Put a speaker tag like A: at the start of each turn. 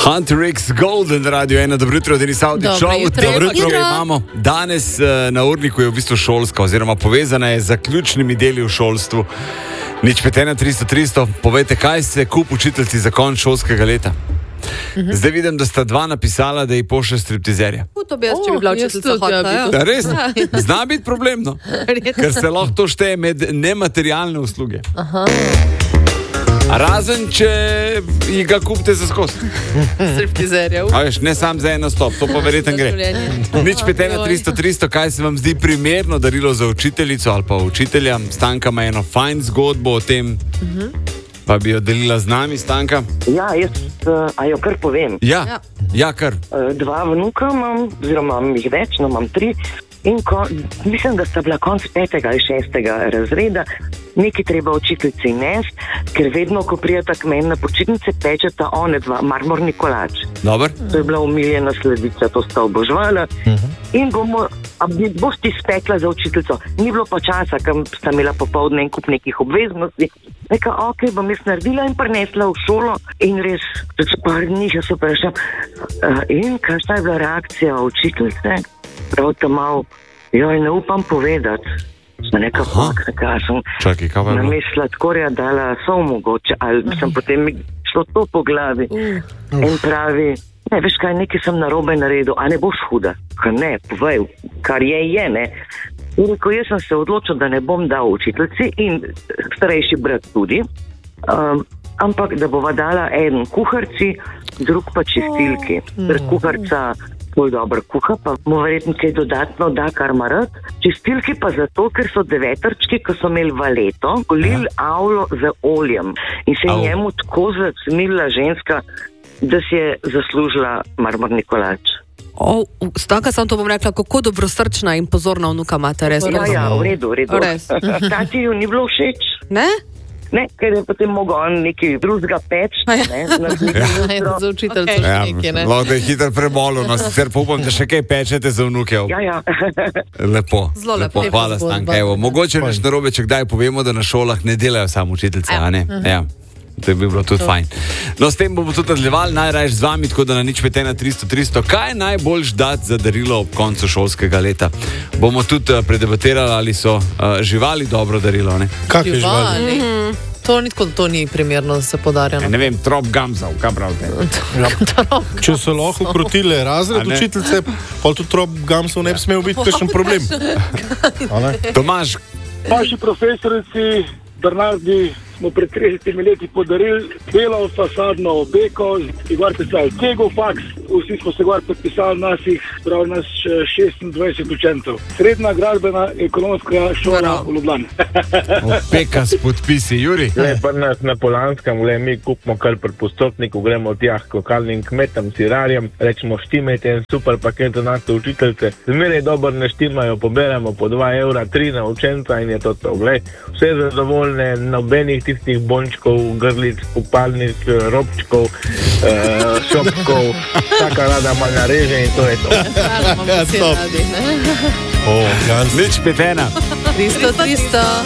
A: Hunter X Golden Radio 1, dobro jutro, Denis Avdić. Dobro jutro. Imamo danes na urniku je v bistvu šolska, oziroma povezana je z zaključnimi deli v šolstvu. Nič 51300, povejte, kaj se kup učiteljci za konec šolskega leta? Zdaj vidim, da sta dva napisala, da ji pošle striptizerja.
B: To bi jaz, če bi bila učiteljica hotla.
A: Da, res? Zna biti problemno, ker se lahko to šteje med nematerialne usluge. Razen, če jih ga kupite za skos.
B: Striptizerjev.
A: A veš, ne sam za eno stop, to pa verjetno gre. Nič 51300, kaj se vam zdi primerno darilo za učiteljico ali pa učitelja? Stanka ima eno fajn zgodbo o tem, pa bi jo delila z nami, Stanka.
C: Ja, jaz, a jo kar povem.
A: Ja, kar.
C: Dva vnuka imam, oziroma imam jih več, no imam 3. In mislim, da sta bila konc 5. ali 6. razreda, nekaj treba učiteljici nesti, ker vedno, ko prijeta k meni na počitnice, pečeta one dva, marmorni kolač.
A: Dobar.
C: To je bila umiljena sledica, to sta obožvala. In boš ti spekla za učiteljico. Ni bilo pa časa, ker sta imela popoldne en kup nekih obveznosti. Neka, ok, bom jaz naredila in prinesla v šolo in res, čez par dni se vprašam, in kakšna je bila reakcija učiteljice? Prav tam malo, joj, ne upam povedati. Sem neka
A: Čakaj, kaj vam je?
C: namislila, tako je dala so mogoče, ali sem potem mi šlo to po glavi. In pravi, ne, veš kaj, nekaj sem narobe naredil, a ne boš huda? Ka ne, povej, kar je, ne. In rekel, jaz sem se odločil, da ne bom dal učiteljici in starejši brat tudi, ampak da bova dala eden kuharci, drug pa čistilki. Kuharca bolj dobro kuha, pa mu verjetno kaj dodatno da, kar ima rad. Čistilki pa zato, ker so devetrčki, ko so imeli valeto, golili avlo z oljem. In se je njemu tako zacmila ženska, da si je zaslužila marmorni kolač.
B: Stanka, sam to bom rekla, kako dobrosrčna in pozorna vnuka imate, res.
C: Ja, v redu. Tati ju ni bilo všeč.
B: Ne?
C: Ne, ker je potem mogel on nekaj drugega peč.
B: Za učiteljico še nekaj, ne?
A: Lahko je hitro prebolil, no sicer pa upam, da še kaj pečete za vnuke.
C: Ja.
A: Lepo.
B: Zelo lepo.
A: Hvala, Stanka. Evo, mogoče nič narobe, če kdaj povemo, da na šolah ne delajo samo učiteljice, a ne? Ja. To bi bilo tudi fajn. No, s tem bomo tudi nadaljevali, najrajš z vami, tako da na nič 51300. Kaj je najboljš dati za darilo ob koncu šolskega leta? Bomo tudi predebatirali, ali so živali dobro darilo, ne?
D: Kakve živali?
B: To ni primerno, da se podarja.
A: Ne vem, trop gamzov, kaj pravite?
D: Če so lahko krotile razred učiteljice, pa tudi trop gamzov ne bi smel biti kakšen problem.
A: Tomaž.
E: Naši profesorici Bernardi smo pred 30 leti podarili belo fasadno obeko, gor pisali Cegofaks, vsi smo se gor podpisali nas 26 učencev. Srednja gradbena ekonomska šola v Ljubljani.
A: Opeka s podpisi, Juri.
F: Pa nas na Polanskem, mi kupimo kar pri Postopniku, gremo tja k lokalnim kmetom, sirarjem, rečemo štimajte en super paket za naše učiteljice. Zmeraj dobro ne štimajo, poberemo po 2 evra, 3 na učenca in je to. Glej, vse zadovoljne, nobenih tistih bončkov, grlic, kupalnic, robčkov, šopkov, vsaka rada malo nareže in to je to.
A: Nič 51300.